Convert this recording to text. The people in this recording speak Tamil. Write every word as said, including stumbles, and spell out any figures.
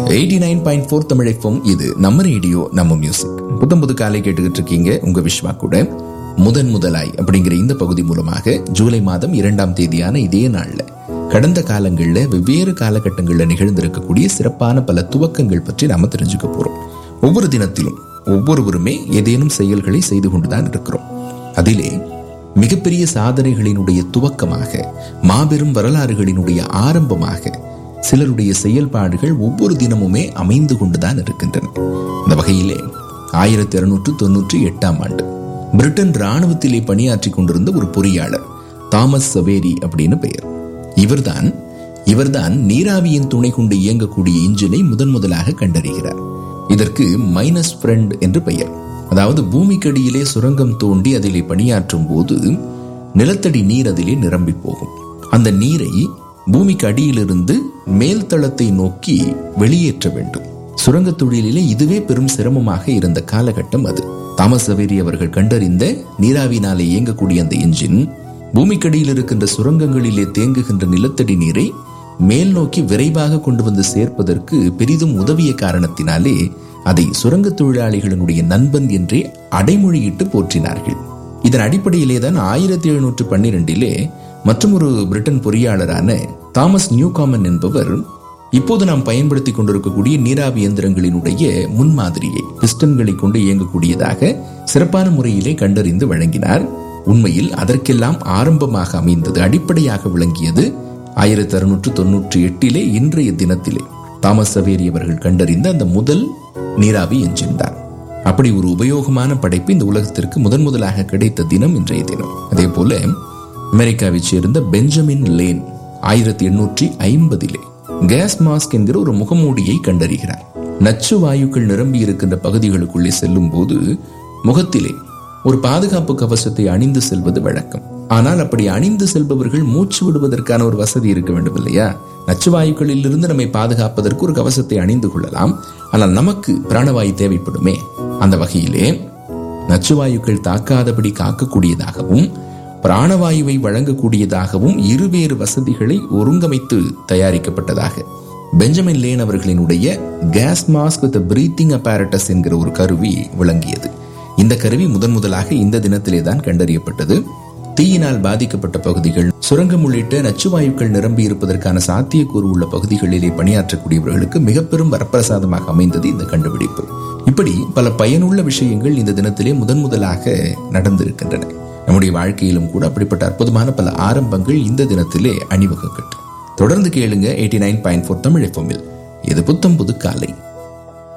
Eighty nine point four Tamil FM. இது நம்ம ரேடியோ, நம்ம மியூசிக். புத்தம் புது காலை கேட்டுக்கிட்டு இருக்கீங்க. உங்க விஸ்வா கூட முதன் முதலாய் அப்படிங்கிற இந்த பகுதி மூலமாக ஜூலை மாதம் இரண்டாம் தேதியான இதே நாள்ல கடந்த காலங்கள்ல வெவ்வேறு காலகட்டங்கள்ல நிகழ்ந்திருக்கக்கூடிய சிறப்பான பல துவக்கங்கள் பற்றி நாம தெரிஞ்சுக்க போறோம். ஒவ்வொரு தினத்திலும் ஒவ்வொருவருமே ஏதேனும் செயல்களை செய்து கொண்டுதான் இருக்கிறோம். அதிலே மிகப்பெரிய சாதனைகளினுடைய துவக்கமாக, மாபெரும் வரலாறுகளினுடைய ஆரம்பமாக சிலருடைய செயல்பாடுகள் ஒவ்வொரு தினமுமே அமைந்து கொண்டுதான் இருக்கின்றன. இந்த வகையிலே ஆயிரத்தி இருநூற்று தொன்னூற்றி எட்டாம் ஆண்டு பிரிட்டன் ராணுவத்திலே பணியாற்றி கொண்டிருந்த ஒரு பொறியாளர் தாமஸ் சவேரி அப்படின்னு பெயர். இவர்தான் இவர்தான் நீராவியின் துணை கொண்டு இயங்கக்கூடிய இன்ஜினை முதன் முதலாக கண்டறிகிறார். இதற்கு மைனஸ் ஃப்ரெண்ட் என்று பெயர். அதாவது பூமிக்கடியிலே சுரங்கம் தோண்டி அதிலே பணியாற்றும் போது நிலத்தடி நீர் அதிலே நிரம்பி போகும். அந்த நீரை பூமிக்கு அடியிலிருந்து மேல் தளத்தை நோக்கி வெளியேற்ற வேண்டும். சுரங்க தொழிலிலே இதுவே பெரும் சிரமமாக இருந்த காலகட்டம் அது. தாமஸ் சவேரி அவர்கள் கண்டறிந்த நீராவினாலே இயங்கக்கூடிய அந்த என்ஜின் பூமிக்கடியில் இருக்கின்ற சுரங்கங்களிலே தேங்குகின்ற நிலத்தடி நீரை மேல் நோக்கி விரைவாக கொண்டு வந்து சேர்ப்பதற்கு பெரிதும் உதவிய காரணத்தினாலே அதை சுரங்க தொழிலாளிகளினுடைய நண்பன் என்றே அடைமொழியிட்டு போற்றினார்கள். இதன் அடிப்படையிலே தான் ஆயிரத்தி எழுநூற்று பன்னிரெண்டிலே மற்றும் ஒரு பிரிட்டன் பொறியாளரான தாமஸ் நியூகாமன் என்பவர் இப்போது நாம் பயன்படுத்திக் கொண்டிருக்கக்கூடிய நீராவி இயந்திரங்களினுடைய முன்மாதிரியை பிஸ்டன்களை கொண்டு இயங்கக்கூடியதாக சிறப்பான முறையிலே கண்டறிந்து வழங்கினார். உண்மையில் அதற்கெல்லாம் ஆரம்பமாக அமைந்தது, அடிப்படையாக விளங்கியது ஆயிரத்தி அறுநூற்று தொன்னூற்றி எட்டிலே இன்றைய தினத்திலே தாமஸ் சவேரி அவர்கள் கண்டறிந்த அந்த முதல் நீராவி என்ஜின் தான். அப்படி ஒரு உபயோகமான படைப்பு இந்த உலகத்திற்கு முதன் முதலாக கிடைத்த தினம் இன்றைய தினம். அதே போல அமெரிக்காவை சேர்ந்த பெஞ்சமின் லேன் ஆயிரத்தி எண்ணூற்றி ஐம்பதிலே கேஸ் மாஸ்க் என்கிற ஒரு முகமூடியை கண்டறிகிறார். நச்சு வாயுக்கள் நிரம்பி இருக்கின்ற பகுதிகளுக்குள்ளே செல்லும் போது முகத்திலே ஒரு பாதுகாப்பு கவசத்தை அணிந்து செல்வது வழக்கம். ஆனால் அப்படி அணிந்து செல்பவர்கள் மூச்சு விடுவதற்கான ஒரு வசதி இருக்க வேண்டும் இல்லையா? நச்சு வாயுக்களில் இருந்து நம்மை பாதுகாப்பதற்கு ஒரு கவசத்தை அணிந்து கொள்ளலாம். ஆனால் நமக்கு பிராணவாயு தேவைப்படுமே. அந்த வகையிலே நச்சுவாயுக்கள் தாக்காதபடி காக்கக்கூடியதாகவும் பிராணவாயுவை வழங்கக்கூடியதாகவும் இருவேறு வசதிகளை ஒருங்கமைத்து தயாரிக்கப்பட்டதாக பெஞ்சமின் லேன் அவர்களினுடைய கேஸ் மாஸ்க் வித் பிரீத்திங் அப்பேரட்டஸ் என்கிற ஒரு கருவி விளங்கியது. இந்த கருவி முதன் முதலாக இந்த தினத்திலே தான் கண்டறியப்பட்டது. தீயினால் பாதிக்கப்பட்ட பகுதிகள், சுரங்கம் உள்ளிட்ட நச்சுவாயுக்கள் நிரம்பி இருப்பதற்கான சாத்தியக்கூறு உள்ள பகுதிகளிலே பணியாற்றக்கூடியவர்களுக்கு மிக பெரும் வரப்பிரசாதமாக அமைந்தது இந்த கண்டுபிடிப்பு. இப்படி பல பயனுள்ள விஷயங்கள் இந்த தினத்திலே முதன் முதலாக நடந்திருக்கின்றன. நம்முடைய வாழ்க்கையிலும் கூட அப்படிப்பட்ட அற்புதமான பல ஆரம்பங்கள் இந்த தினத்திலே அணிவகுக்கட்டும். தொடர்ந்து கேளுங்க eighty nine point four Tamil எஃப்எம்மில். இது புத்தம் புது காலை.